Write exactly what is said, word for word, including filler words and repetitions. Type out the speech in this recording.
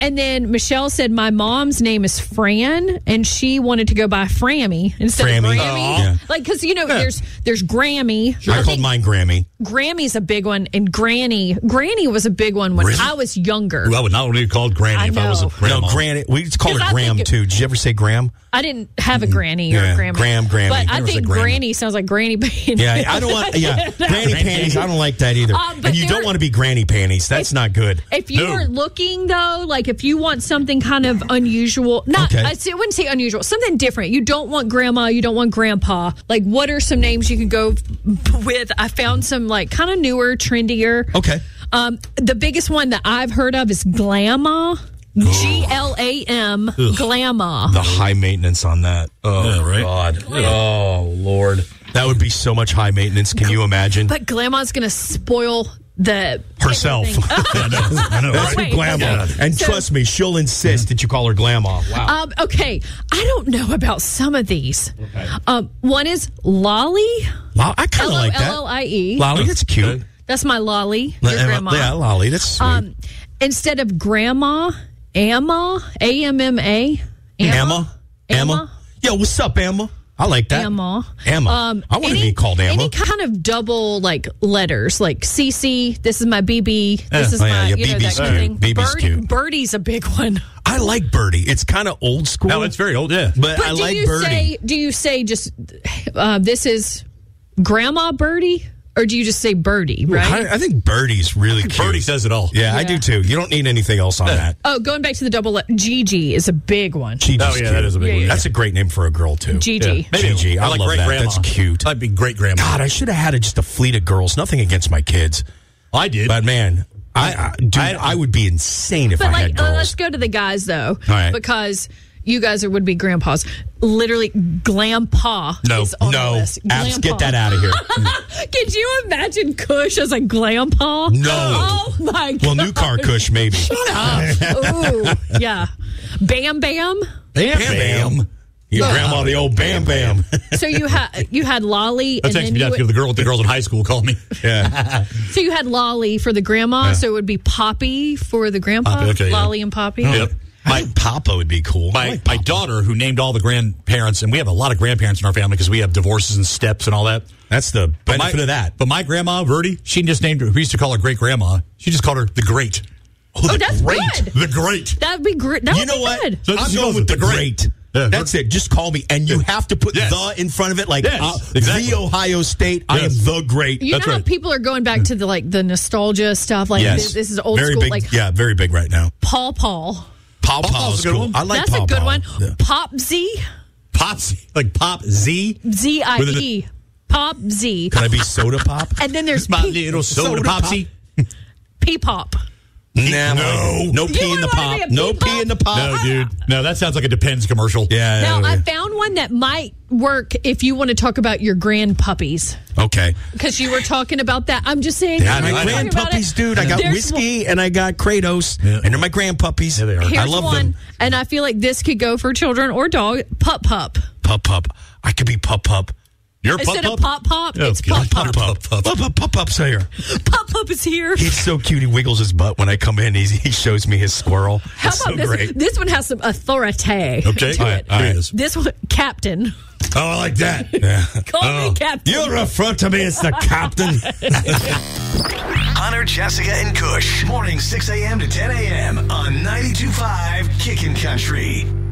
and then Michelle said my mom's name is Fran, and she wanted to go by Frammy instead Frammy. of Grammy. Yeah. Like, because, you know, yeah. there's there's Grammy. Sure. I, I called mine Grammy. Grammy's a big one, and Granny. Granny was a big one when really? I was younger. Well, I would not want to be called Granny I if know. I was a grandma. No, Granny. We used to call her Graham, too. Did you ever say Graham? I didn't have a granny yeah. or grandma. Graham, Grammy. But I think granny sounds like granny panties. Yeah, I don't want, yeah, granny panties. I don't like that either. Um, and you don't want to be granny panties. That's if, not good. If you no. are looking, though, like if you want something kind of unusual, not, okay. I wouldn't say unusual, something different. You don't want grandma, you don't want grandpa. Like, what are some names you can go with? I found some, like, kind of newer, trendier. Okay. Um, the biggest one that I've heard of is Glamma. G L A M, Glamma. The high maintenance on that. Oh, yeah, right? God. Oh, Lord. That would be so much high maintenance. Can you imagine? But Glamma's going to spoil the... herself. yeah, I know, I know, That's right? what Glamma. Yeah. And so, trust me, she'll insist that you call her Glamma. Wow. Um, okay. I don't know about some of these. Okay. Um, one is Lolly. Well, I kind of like that. L O L I E. Lolly, that's cute. That's my Lolly. Your uh, grandma. Yeah, Lolly. That's sweet. Um, instead of Grandma... Amma, A M M A. Emma, Emma. Yo, what's up, Emma? I like that. Emma. Emma. Um, I want to be called Emma. Any kind of double, like, letters, like C C, this is my B B, this is oh, my, yeah, yeah, you know, B B's that kind of thing. B B's Bird, cute. Birdie's a big one. I like Birdie. It's kind of old school. No, it's very old, yeah. But, but I do like you Birdie. Say, do you say just, uh, this is Grandma Birdie? Or do you just say Birdie, right? I, I think Birdie's really cute. Birdie says it all. Yeah, yeah, I do too. You don't need anything else on that. Oh, going back to the double, le- Gigi is a big one. Gigi's oh, yeah, cute. that is a big yeah, one. Yeah. That's a great name for a girl, too. Gigi. Yeah. Gigi. I, I like love great that. grandma. That's cute. I'd be great grandma. God, I should have had a, just a fleet of girls. Nothing against my kids. I did. But, man, I, I, dude, I, I would be insane if but I like, had girls. Uh, let's go to the guys, though. All right. Because... you guys are, would be grandpas. Literally, Glampa no, is on no. the list. Abs, get that out of here. Could you imagine Kush as a Glampa? No. Oh, my God. Well, new car Kush, maybe. Ooh, yeah. Bam Bam? Bam Bam. Bam. Your oh. grandma, the old Bam Bam. So you had you had Lolly. That and takes then me down you to the girl. The girls in high school called me. Yeah. So you had Lolly for the grandma. Yeah. So it would be Poppy for the grandpa. Poppy, okay, Lolly yeah. and Poppy. Oh. Yep. My Papa would be cool. My, like my daughter, who named all the grandparents, and we have a lot of grandparents in our family because we have divorces and steps and all that. That's the benefit my, of that. But my grandma, Verdi, she just named her, we used to call her great grandma. She just called her the Great. Oh, oh that's great. good. The Great. That would be great. That you would know be what? Good. So I'm going with the Great. great. Yeah, that's it. Just call me, and you have to put yes. the in front of it, like yes, uh, exactly. the Ohio State. Yes. I am the Great. You That's know right. how people are going back to the like the nostalgia stuff. Like yes. this, this is old very school. Big, like yeah, very big right now. Paw Paw. Paw Paw's cool. One. I like That's Paw a good Paw. one. Yeah. Pop Z. Pop Z, like Pop Z. Z I E. Pop Z. Can I be Soda Pop? And then there's my P- little soda, soda popsy. P Pop. Nah, no, no pee in the pop. No pee in the pop. No, dude. No, that sounds like a Depends commercial. Yeah. Now yeah. I found one that might work if you want to talk about your grand puppies. Okay. Because you were talking about that. I'm just saying. Yeah, my grand puppies, dude. I got There's whiskey one. and I got Kratos, yeah. and they're my grand puppies. Yeah, they are. Here's I love one, them. And I feel like this could go for children or dog. Pup Pup. Pup Pup. I could be Pup Pup. You're Instead pup, of Pop Pop, oh, it's Pup Pup. Pup Pup. Pup Pup. Pup Pup's here. Pup Pup is here. He's so cute. He wiggles his butt when I come in. He's, he shows me his squirrel. How It's about so this? great. This one has some authority. Okay. To All it. right. All right. This one, Captain. Oh, I like that. Yeah. Call oh. me Captain. You refer to me as the captain. Hunter, Jessica, and Kush. Morning six a.m. to ten a.m. on ninety-two point five Kickin' Country.